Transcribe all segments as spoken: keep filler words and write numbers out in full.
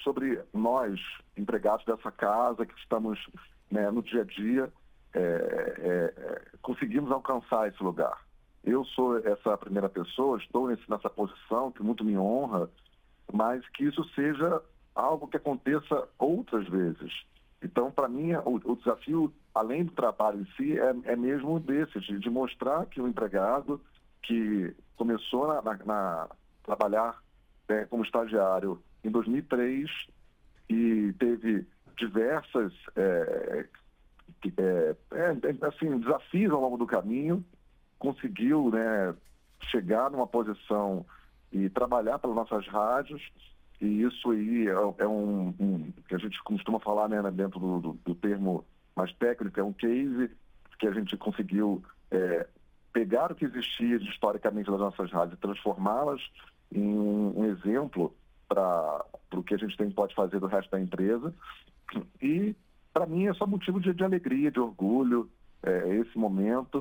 sobre nós, empregados dessa casa, que estamos, né, no dia a dia, é, é, conseguimos alcançar esse lugar. Eu sou essa primeira pessoa, estou nesse, nessa posição, que muito me honra, mas que isso seja algo que aconteça outras vezes. Então, para mim, o, o desafio, além do trabalho em si, é, é mesmo desse, de, de mostrar que o empregado que começou a na, na, trabalhar é, como estagiário em dois mil e três e teve diversas é, é, é, assim, desafios ao longo do caminho, conseguiu, né, chegar numa posição e trabalhar pelas nossas rádios, e isso aí é, é um, um que a gente costuma falar, né, dentro do, do, do termo mais técnico, é um case que a gente conseguiu é, pegar o que existia de, historicamente das nossas rádios e transformá-las em um, um exemplo para o que a gente tem, pode fazer do resto da empresa. E, para mim, é só motivo de, de alegria, de orgulho, é, esse momento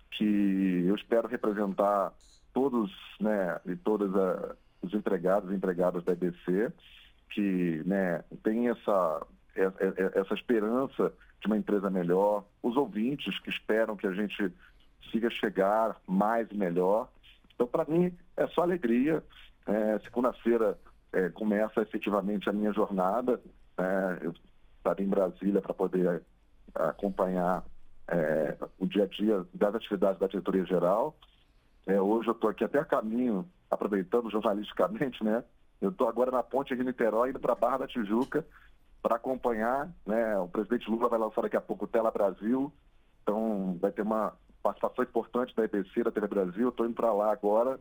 que eu espero representar todos, né, e todas a, os empregados e empregadas da E B C, que, né, tem essa, essa esperança de uma empresa melhor, os ouvintes que esperam que a gente siga chegar mais e melhor. Então, para mim, é só alegria. É, segunda-feira é, começa efetivamente a minha jornada. É, eu estarei em Brasília para poder acompanhar é, o dia a dia das atividades da diretoria geral. É, hoje eu estou aqui até a caminho, aproveitando jornalisticamente, né? Eu estou agora na ponte Rio-Niterói, indo para a Barra da Tijuca, para acompanhar, né? O presidente Lula vai lançar daqui a pouco o Tela Brasil, então vai ter uma participação importante da E B C, da T V Brasil. Eu estou indo para lá agora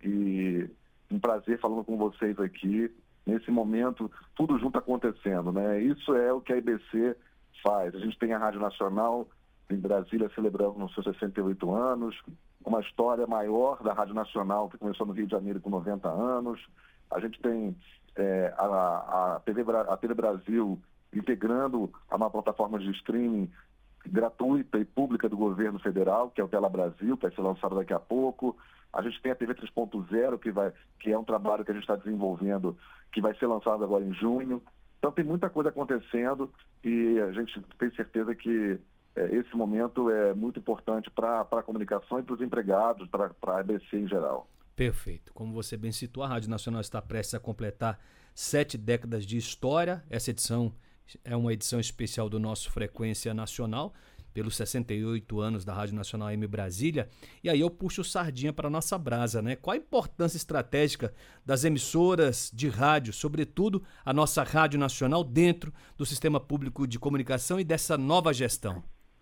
e um prazer falando com vocês aqui, nesse momento, tudo junto acontecendo, né? Isso é o que a E B C faz. A gente tem a Rádio Nacional em Brasília celebrando os seus sessenta e oito anos, uma história maior da Rádio Nacional, que começou no Rio de Janeiro com noventa anos. A gente tem é, a, a, T V, a T V Brasil integrando a uma plataforma de streaming gratuita e pública do governo federal, que é o Tela Brasil, que vai ser lançado daqui a pouco. A gente tem a T V três ponto zero, que, vai, que é um trabalho que a gente está desenvolvendo, que vai ser lançado agora em junho. Então tem muita coisa acontecendo e a gente tem certeza que é, esse momento é muito importante para a comunicação e para os empregados, para a E B C em geral. Perfeito. Como você bem citou, a Rádio Nacional está prestes a completar sete décadas de história. Essa edição é uma edição especial do nosso Frequência Nacional, pelos sessenta e oito anos da Rádio Nacional A M Brasília. E aí eu puxo sardinha para a nossa brasa, né? Qual a importância estratégica das emissoras de rádio, sobretudo a nossa Rádio Nacional, dentro do sistema público de comunicação e dessa nova gestão?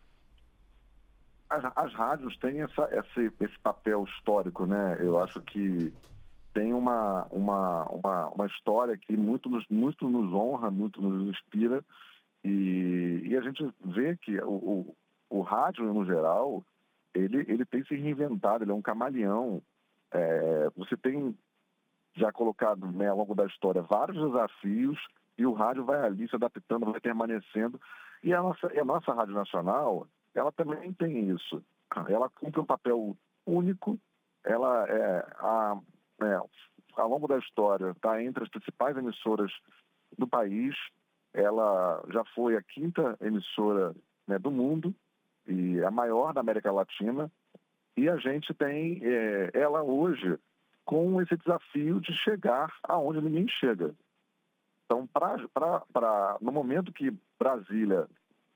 As, as rádios têm essa, esse, esse papel histórico, né? Eu acho que tem uma, uma, uma, uma história que muito nos, muito nos honra, muito nos inspira, e, e a gente vê que o, o, o rádio, no geral, ele, ele tem se reinventado, ele é um camaleão. É, você tem já colocado, né, ao longo da história vários desafios, e o rádio vai ali se adaptando, vai permanecendo. E a nossa, e a nossa Rádio Nacional, ela também tem isso. Ela cumpre um papel único, ela é, a, é ao longo da história está entre as principais emissoras do país. Ela já foi a quinta emissora, né, do mundo e a maior da América Latina. E a gente tem é, ela hoje com esse desafio de chegar aonde ninguém chega. Então, pra, pra, pra, no momento que Brasília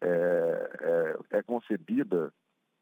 é, é, é concebida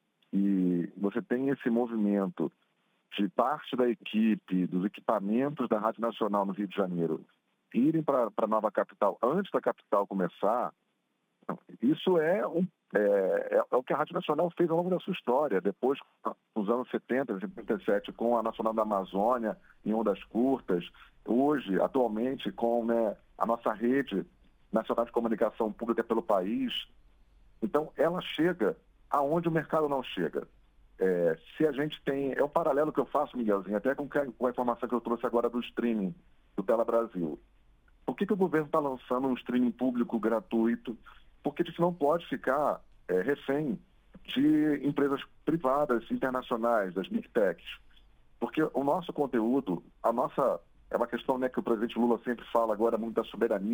e você tem esse movimento de parte da equipe, dos equipamentos da Rádio Nacional no Rio de Janeiro, irem para a nova capital antes da capital começar, isso é, um, é, é, é o que a Rádio Nacional fez ao longo da sua história. Depois, nos anos setenta, setenta e sete, com a Nacional da Amazônia, em ondas curtas. Hoje, atualmente, com, né, a nossa rede nacional de comunicação pública pelo país. Então, ela chega aonde o mercado não chega. É, se a gente tem... É o paralelo que eu faço, Miguelzinho, até com, com a informação que eu trouxe agora do streaming, do Tela Brasil. Por que, que o governo está lançando um streaming público gratuito? Porque a gente não pode ficar é, refém de empresas privadas, internacionais, das Big Techs. Porque o nosso conteúdo, a nossa... É uma questão, né, que o presidente Lula sempre fala agora muito da soberania.